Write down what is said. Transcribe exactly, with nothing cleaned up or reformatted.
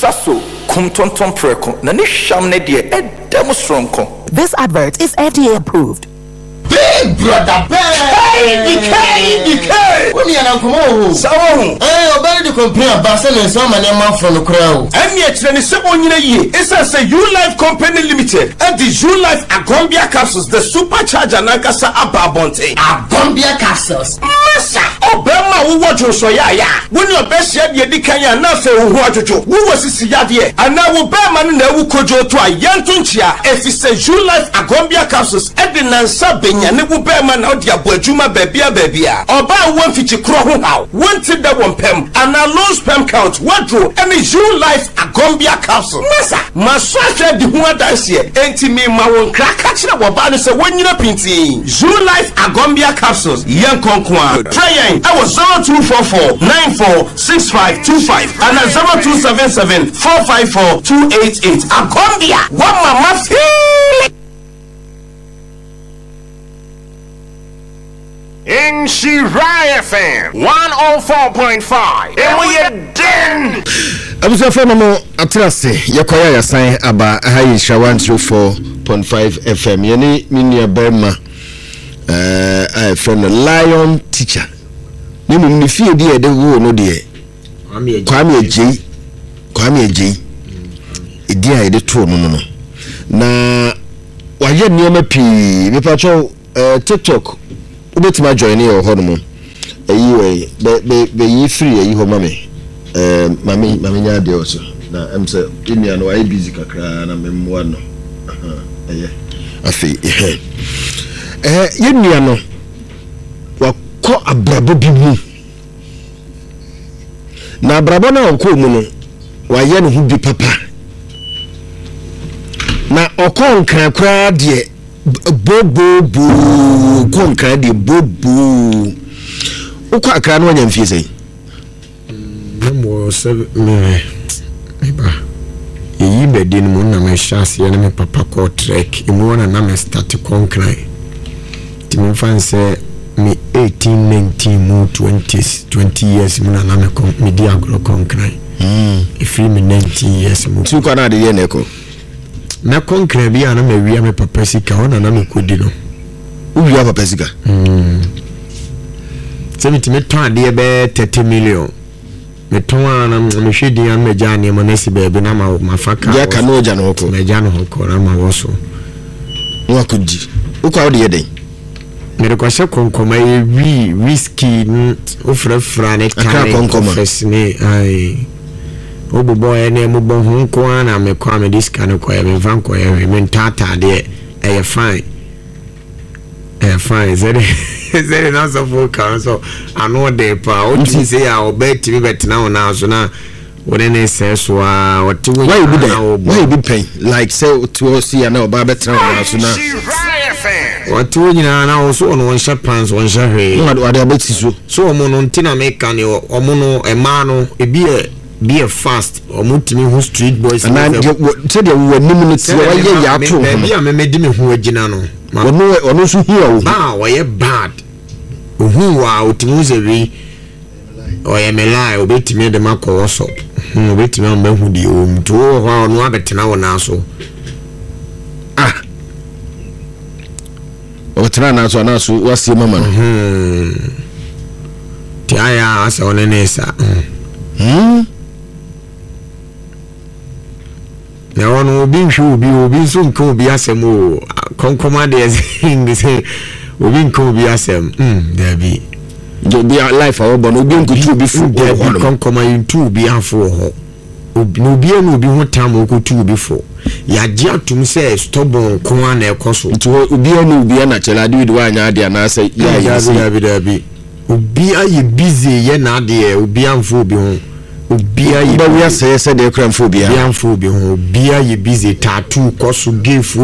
Sasso, kum tonton preko, na ni sham ne de e demonstronko. This advert is F D A approved. Big brother, hey, D K, D K. When you are come so eh, obey the company about selling some money from the crowd. And yet, when you say on your year, it's a U Life Company Limited and the U Life Agombia capsules, the supercharger Nankasa Ababonte. Agombia capsules. Massa, Obama, who watch you so ya ya. When your best yet, you decay and nothing who watch you. Who was this yadie? And now Obama never could you to a young tunchia. If it's a U Life Agombia capsules, Edina Sabin. And it will bear man out your boy Juma baby baby. Or buy one fifty crow how one tip that one pem and a low spam count wardrobe and a U Life Agombia capsule. Massa, Masaka the one that's here. Ain't me my one crack catching up about this when you're painting. U Life Agombia capsules. Young Conquan. Trying. I was zero two four four nine four six five two five and a zero two seven seven four five four two eight eight. Agombia. One mama feel. In Shirai F M one oh four point five. And we are done. Abusa fa no atrase yakoya yasan aba Aisha one oh four point five F M. Yeni minia berma eh I friend Lion teacher. Ni mu ni fie die de wo no de. Kwame Eji. Kwame Eji. Idi a de to no no. Na waye nioma pi me pa cho TikTok ubetima join your hono eyi we be be yi free eyi ho mame eh mame mame nya de also na em say enia no I busy kakra na memwa no eh afi eh eh yenia no wakọ abrabo bi mu na abrabo na okọ mu no waye no hu bi papa na okọ nkran kra de bobo bo konkra de bobo ukwa akra no nya mfie sei mo se me eba yi bedi no na me hyase na me papa ko trek emu na na me start konkra timi fanse me eighteen nineteen mo twenties twenty years mo na na me kon me di agro konkra mm ifri me nineteen years mo tu kwa na de ye na ko na konkra bi ana me wia me papa sika ona na me kodi no wia papa sika mm seventy me ton de be thirty million me ton ana me hwedi an me jani mo na si be bi na ma mafaka ya ka no ja no ko me ja no ko na ma woso wa kodi ukwa de ye den me de ko se konkoma e wi whisky o fra fra ne kan confessne ai obo boy na mo bon ho ko na me kwa me diska no ko ya me van ko ya me ntata de e fine e fine zere zere na so for kan so ano de pa o ti say ya obeti me betina na so na wona ne se so a o ti wo why be there why be pain like say to see na oba betina na so na o ti wo nyina na o so no won sha pants won sha hwe o de abeti so so mo no ntina me kan o mo no e ma no e bi be a fast or mutimi who street boys and I said you were minutes why ya to be am me di me hu agina no ono ono so hu o ba we bad hu wa utimu ze wi o ye me lie obetimi de makọ so hu obetimi am hu di o mto ho ono abetena wona so ah o tena na so na so wasi mama no hm ti aya asa onene sa hm na wono obi nhwe obi obi nso nka obi asem o konkoma de ezing say obi nka obi asem mm there be do be life our bon obi nkutu obi fu there be konkoma yintu obi afo ho obi no obi na obi ho tam okutu obi fo ya gi atum say stubborn ko na ekoso to obi na obi na chela de we anya ade na say ya ya bi da bi obi aye busy ye na ade obi amfo obi ho obia ye ba wi ase se de kramfo bia bia amfo obi ho obia ye busy tattoo koso give